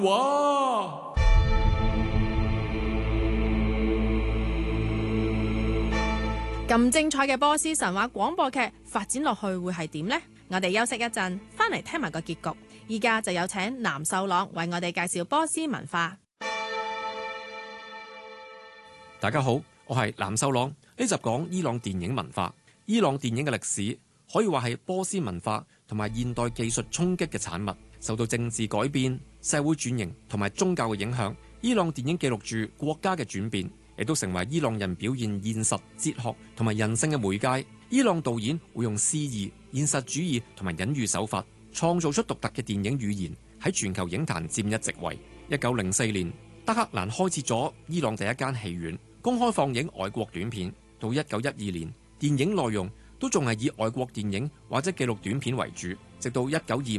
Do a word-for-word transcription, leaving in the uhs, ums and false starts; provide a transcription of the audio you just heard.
哇！ 咁精彩嘅波斯神話廣播劇發展落去會係點呢？我哋休息一陣，翻嚟聽埋個結局。依家就有請藍秀朗為我哋介紹波斯文化。 大家好，我係藍秀朗。呢集講伊朗電影文化。伊朗電影嘅歷史可以話係波斯文化同埋現代技術衝擊嘅產物，受到政治改變、社會轉型同埋宗教嘅影響。伊朗電影記錄住國家嘅轉變，亦都成為伊朗人表現現實、哲學同埋人性嘅媒介。伊朗導演會用詩意、現實主義同埋隱喻手法，創造出獨特嘅電影語言，喺全球影壇佔一席位。一九零四年，德黑蘭開設咗伊朗第一間戲院，公開放映外國短片。到一九一二年，電影內容都仲係以外國電影或者紀錄短片為主，直到一九二